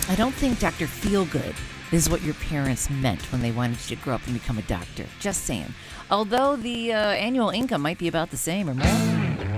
I don't think Dr. Feelgood is what your parents meant when they wanted you to grow up and become a doctor. Just saying. Although the annual income might be about the same or more.